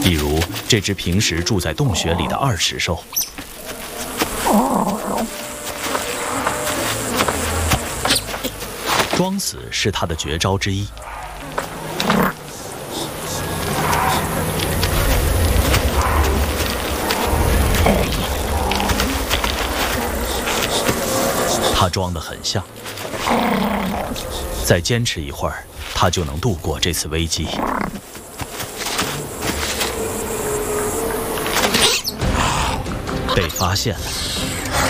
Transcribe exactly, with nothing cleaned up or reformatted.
比如这只平时住在洞穴里的二齿兽。装死是它的绝招之一。它装得很像，再坚持一会儿，它就能度过这次危机。被发现了。